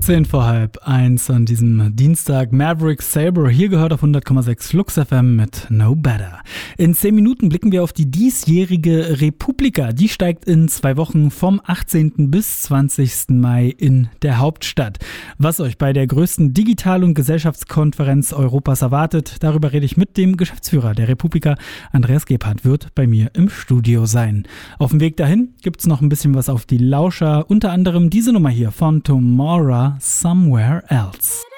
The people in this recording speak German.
10 vor halb 1 an diesem Dienstag. Maverick Sabre, hier gehört auf 100,6 Flux FM mit No Better. In 10 Minuten blicken wir auf die diesjährige Republika. Die steigt in 2 Wochen vom 18. bis 20. Mai in der Hauptstadt. Was euch bei der größten Digital- und Gesellschaftskonferenz Europas erwartet, darüber rede ich mit dem Geschäftsführer der Republika. Andreas Gebhardt wird bei mir im Studio sein. Auf dem Weg dahin gibt's noch ein bisschen was auf die Lauscher, unter anderem diese Nummer hier von Tomorrow, Somewhere Else.